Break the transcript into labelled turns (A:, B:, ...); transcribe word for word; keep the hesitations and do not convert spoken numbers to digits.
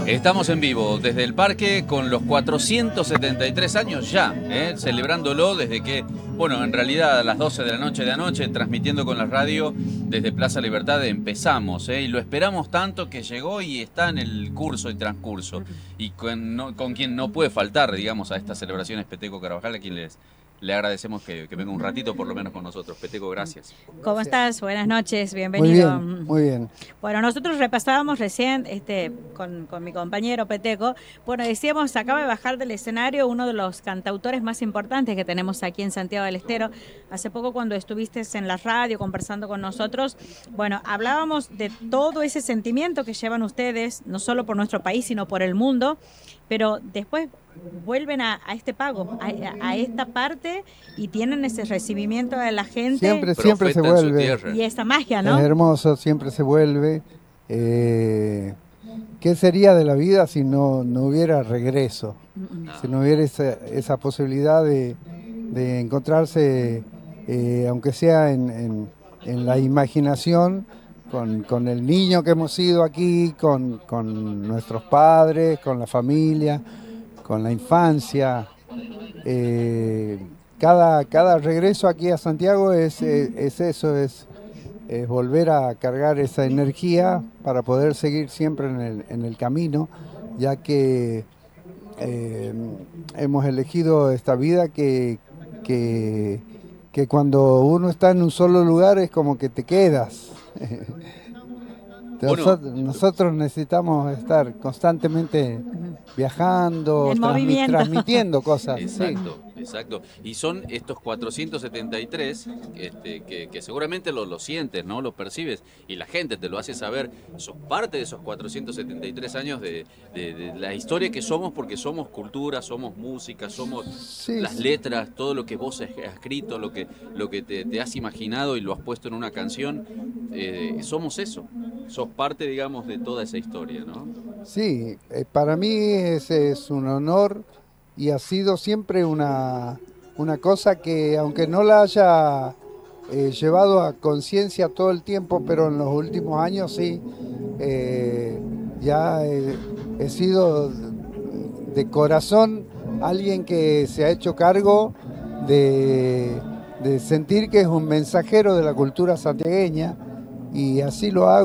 A: Estamos en vivo desde el parque con los cuatrocientos setenta y tres años ya, ¿eh? celebrándolo desde que, bueno, en realidad a las doce de la noche de anoche, transmitiendo con la radio desde Plaza Libertad empezamos, ¿eh? y lo esperamos tanto que llegó y está en el curso y transcurso. Y con, no, con quien no puede faltar, digamos, a estas celebraciones Peteco Carvajal, a quien les... Le agradecemos que, que venga un ratito por lo menos con nosotros. Peteco, gracias.
B: ¿Cómo estás? Buenas noches, bienvenido.
C: Muy bien, muy bien.
B: Bueno, nosotros repasábamos recién este, con, con mi compañero Peteco. Bueno, decíamos, acaba de bajar del escenario uno de los cantautores más importantes que tenemos aquí en Santiago del Estero. Hace poco cuando estuviste en la radio conversando con nosotros, bueno, hablábamos de todo ese sentimiento que llevan ustedes, no solo por nuestro país, sino por el mundo, pero después vuelven a, a este pago, a, a esta parte y tienen ese recibimiento de la gente.
C: Siempre, siempre se vuelve.
B: Y esa magia, ¿no?
C: Es hermoso, siempre se vuelve. Eh, ¿Qué sería de la vida si no, no hubiera regreso? No. Si no hubiera esa, esa posibilidad de, de encontrarse, eh, aunque sea en, en, en la imaginación, con, con el niño que hemos sido aquí, con, con nuestros padres, con la familia, con la infancia. Eh, cada, cada regreso aquí a Santiago es, es, es eso, es, es volver a cargar esa energía para poder seguir siempre en el, en el camino, ya que eh, hemos elegido esta vida que, que, que cuando uno está en un solo lugar es como que te quedas. Bueno, nosotros necesitamos estar constantemente viajando, transmi transmitiendo cosas.
A: Exacto,
C: sí.
A: exacto. Y son estos cuatrocientos setenta y tres este, que, que seguramente lo, lo sientes, ¿no? Lo percibes y la gente te lo hace saber. Sos parte de esos cuatrocientos setenta y tres años de, de, de la historia que somos, porque somos cultura, somos música, somos sí, las letras, todo lo que vos has escrito, lo que, lo que te, te has imaginado y lo has puesto en una canción. Eh, somos eso. Sos parte, digamos, de toda esa historia, ¿no?
C: Sí, eh, para mí es, es un honor y ha sido siempre una, una cosa que, aunque no la haya eh, llevado a conciencia todo el tiempo, pero en los últimos años sí, eh, ya he, he sido de corazón alguien que se ha hecho cargo de, de sentir que es un mensajero de la cultura santiagueña, y así lo hago.